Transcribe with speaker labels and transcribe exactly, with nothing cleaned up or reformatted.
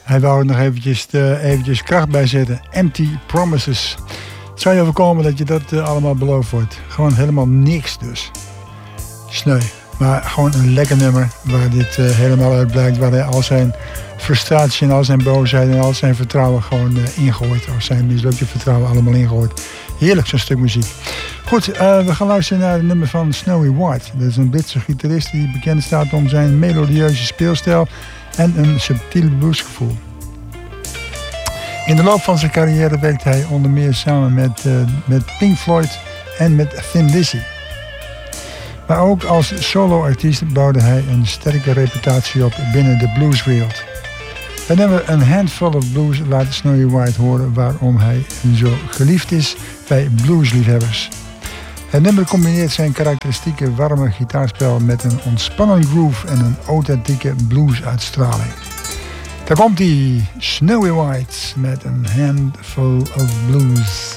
Speaker 1: Hij wou er nog eventjes, uh, eventjes kracht bij zetten. Empty Promises. Het zou je overkomen dat je dat uh, allemaal beloofd wordt. Gewoon helemaal niks dus. Sneu. Maar gewoon een lekker nummer waar dit uh, helemaal uit blijkt. Waar hij al zijn frustratie en al zijn boosheid en al zijn vertrouwen gewoon uh, ingooit. Of zijn mislukte vertrouwen allemaal ingooit. Heerlijk zo'n stuk muziek. Goed, uh, we gaan luisteren naar het nummer van Snowy White. Dat is een Britse gitarist die bekend staat om zijn melodieuze speelstijl en een subtiel bluesgevoel. In de loop van zijn carrière werkte hij onder meer samen met, uh, met Pink Floyd en met Thin Lizzy. Maar ook als solo-artiest bouwde hij een sterke reputatie op binnen de blueswereld. Het nummer een Handful of Blues laat Snowy White horen waarom hij zo geliefd is bij bluesliefhebbers. Het nummer combineert zijn karakteristieke warme gitaarspel met een ontspannen groove en een authentieke bluesuitstraling. Daar komt hij, Snowy White met een Handful of Blues.